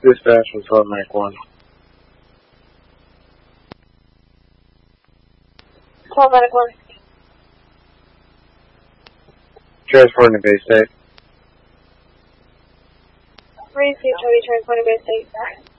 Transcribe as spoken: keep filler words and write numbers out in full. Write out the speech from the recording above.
Dispatch from twelve Mac one. twelve Medic one. Transporting to Bay State. Receive Toby transporting to Bay State.